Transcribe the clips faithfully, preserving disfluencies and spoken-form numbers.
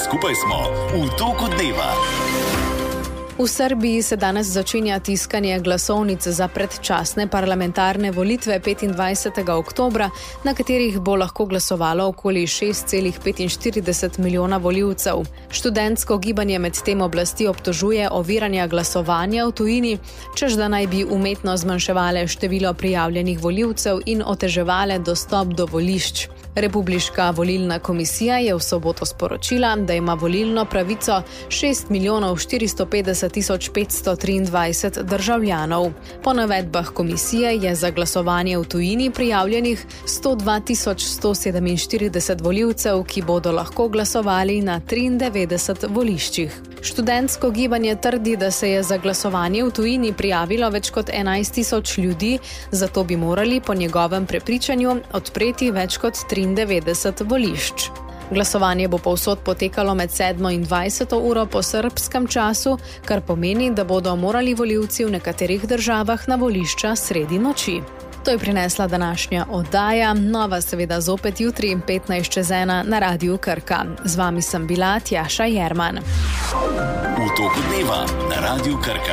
Skupaj smo v toku dneva. V Srbiji se danes začenja tiskanje glasovnic za predčasne parlamentarne volitve petindvajsetega oktobra, na katerih bo lahko glasovalo okoli šest celih petinštirideset milijona volivcev. Študentsko gibanje medtem oblasti obtožuje oviranja glasovanja v tujini, čež da naj bi umetno zmanjševale število prijavljenih volivcev in oteževale dostop do volišč. Republiška volilna komisija je v soboto sporočila, da ima volilno pravico šest milijonov štiristo petdeset tisoč petsto triindvajset državljanov. Po navedbah komisije je za glasovanje v tujini prijavljenih sto dva tisoč sto sedeminštirideset volivcev, ki bodo lahko glasovali na triindevetdeset voliščih. Študentsko gibanje trdi, da se je za glasovanje v tujini prijavilo več kot enajst tisoč ljudi, zato bi morali po njegovem prepričanju odpreti več kot triindevetdeset volišč. Glasovanje bo povsod potekalo med sedmo in dvajseto uro po srbskem času, kar pomeni, da bodo morali volivci v nekaterih državah na volišča sredi noči. To je prinesla današnja oddaja, nova seveda zopet jutri petnajst čez ena na Radiu Krka. Z vami sem bila Tjaša Jerman. V toku dneva na Radiu Krka.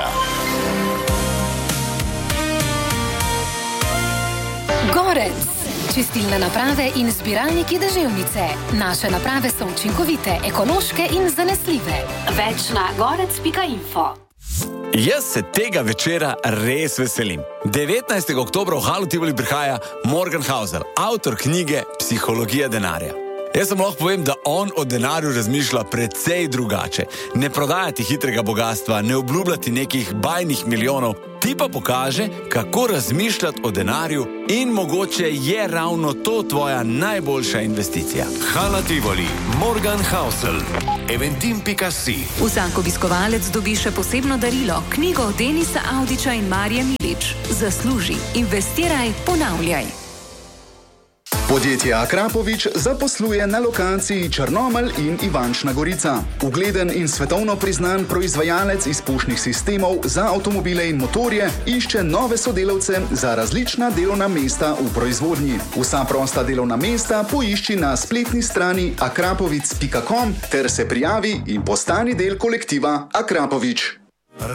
Gorec. Čistilne naprave in zbiralniki deževnice. Naše naprave so učinkovite, ekološke in zanesljive. Več na gorec pika info. Jaz se tega večera res veselim. devetnajstega oktobra v Halu Tivoli prihaja Morgan Housel, avtor knjige Psihologija denarja. Jaz sem lahko povem, da on o denarju razmišlja precej drugače. Ne prodajati hitrega bogatstva, ne obljubljati nekih bajnih milijonov, ti pa pokaže, kako razmišljati o denarju in mogoče je ravno to tvoja najboljša investicija. Hala Tivoli, Morgan Housel, eventim pika si. Vsak obiskovalec dobi še posebno darilo, knjigo Denisa Avdića in Marije Milič. Zasluži, investiraj, ponavljaj. Podjetje Akrapovič zaposluje na lokaciji Črnomelj in Ivančna Gorica. Ugleden in svetovno priznan proizvajalec izpušnih sistemov za avtomobile in motorje išče nove sodelavce za različna delovna mesta v proizvodnji. Vsa prosta delovna mesta poišči na spletni strani akrapovic pika com ter se prijavi in postani del kolektiva Akrapovič.